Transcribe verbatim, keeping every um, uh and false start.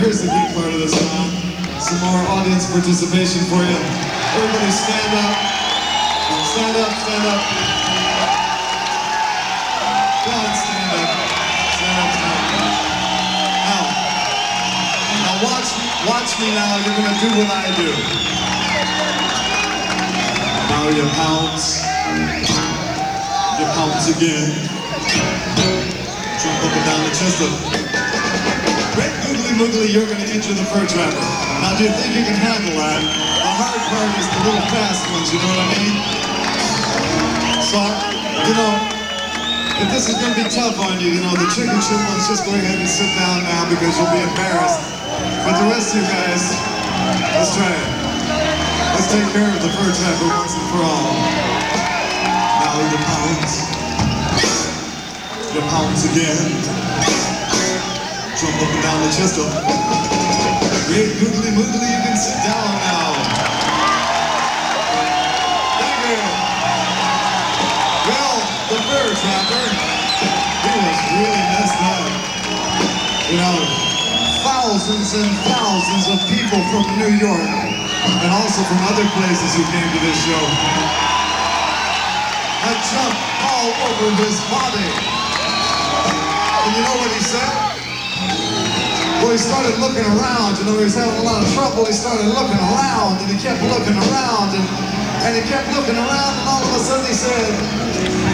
here's the good part of this song. Some more audience participation for you. Everybody stand up. Stand up, stand up. Go on, stand up. Stand up, stand up. Now, now watch, watch me now. You're gonna do what I do. Now you pounce. You pounce again. Jump up and down the chest of Great Googly Moogly, you're going to enter the fur trapper. Now, do you think you can handle that? The hard part is the little fast ones, you know what I mean? So, you know, if this is going to be tough on you, you know, the chicken chip ones, just go ahead and sit down now because you'll be embarrassed. But the rest of you guys, let's try it. Let's take care of the fur trapper once and for all. Now you pounce. You pounce again. Jump up and down the chest up. Great Googly Moogly, you can sit down now. Thank you. Well, the fur trapper, he was really messed up. You know, thousands and thousands of people from New York and also from other places who came to this show had jumped all over his body. And you know what he said? Well, he started looking around, you know, he was having a lot of trouble. He started looking around, and he kept looking around, and, and he kept looking around, and all of a sudden he said,